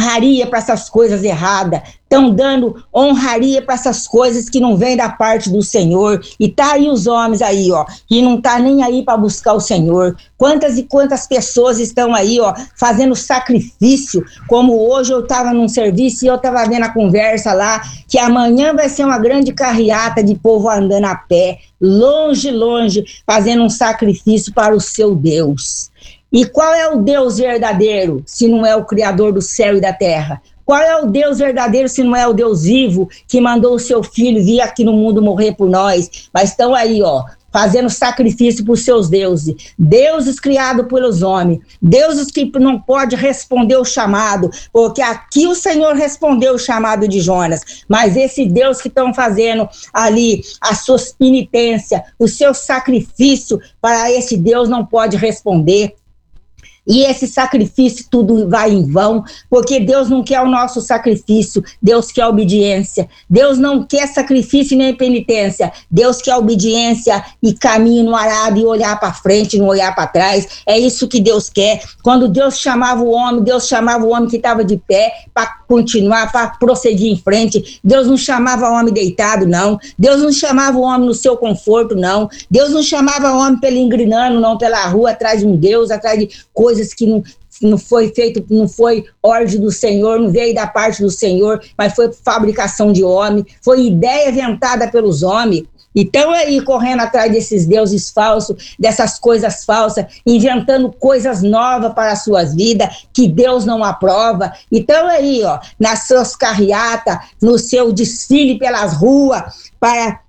honraria para essas coisas erradas, estão dando honraria para essas coisas que não vêm da parte do Senhor. E tá aí os homens aí, ó, que não tá nem aí para buscar o Senhor. Quantas e quantas pessoas estão aí, ó, fazendo sacrifício, como hoje eu estava num serviço e eu estava vendo a conversa lá, que amanhã vai ser uma grande carreata de povo andando a pé, longe, longe, fazendo um sacrifício para o seu Deus. E qual é o Deus verdadeiro, se não é o Criador do céu e da terra? Qual é o Deus verdadeiro, se não é o Deus vivo, que mandou o seu filho vir aqui no mundo morrer por nós? Mas estão aí, ó, fazendo sacrifício para os seus deuses, deuses criados pelos homens, deuses que não podem responder o chamado, porque aqui o Senhor respondeu o chamado de Jonas, mas esse Deus que estão fazendo ali a sua penitência, o seu sacrifício, para esse Deus não pode responder. E esse sacrifício tudo vai em vão, porque Deus não quer o nosso sacrifício, Deus quer obediência. Deus não quer sacrifício nem penitência, Deus quer obediência e caminho no arado e olhar para frente, não olhar para trás. É isso que Deus quer. Quando Deus chamava o homem que estava de pé para continuar, para prosseguir em frente. Deus não chamava o homem deitado, não. Deus não chamava o homem no seu conforto, não. Deus não chamava o homem pelo engrinando, não, pela rua, atrás de um Deus, atrás de coisas que não foi feito, não foi ordem do Senhor, não veio da parte do Senhor, mas foi fabricação de homem, foi ideia inventada pelos homens. Então aí correndo atrás desses deuses falsos, dessas coisas falsas, inventando coisas novas para as suas vidas, que Deus não aprova. Então aí, ó, nas suas carreatas, no seu desfile pelas ruas, para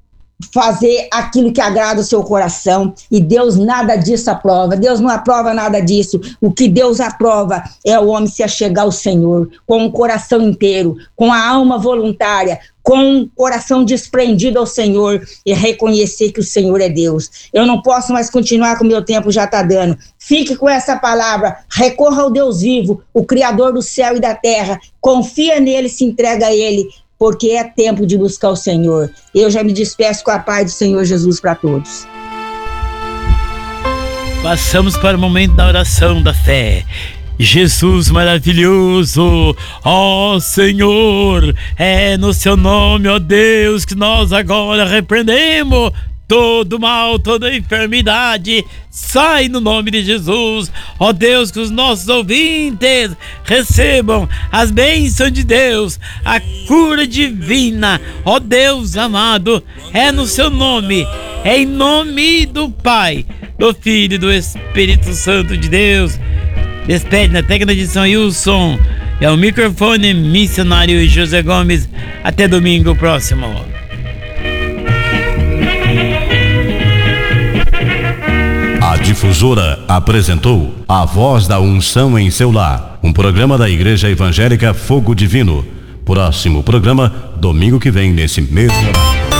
fazer aquilo que agrada o seu coração, e Deus nada disso aprova. Deus não aprova nada disso. O que Deus aprova é o homem se achegar ao Senhor com o coração inteiro, com a alma voluntária, com o coração desprendido ao Senhor, e reconhecer que o Senhor é Deus. Eu não posso mais continuar, com o meu tempo já está dando. Fique com essa palavra, recorra ao Deus vivo, o Criador do céu e da terra, confia nele, se entrega a ele, porque é tempo de buscar o Senhor. Eu já me despeço com a paz do Senhor Jesus para todos. Passamos para o momento da oração da fé. Jesus maravilhoso, ó Senhor, é no seu nome, ó Deus, que nós agora repreendemos todo mal, toda enfermidade, sai no nome de Jesus. Ó Deus, que os nossos ouvintes recebam as bênçãos de Deus, a cura divina. Ó Deus amado, é no seu nome, é em nome do Pai, do Filho e do Espírito Santo de Deus. Despede na técnica de edição Wilson, e ao microfone missionário José Gomes. Até domingo próximo. A Difusora apresentou A Voz da Unção em Seu Lar, um programa da Igreja Evangélica Fogo Divino. Próximo programa, domingo que vem, nesse mesmo horário.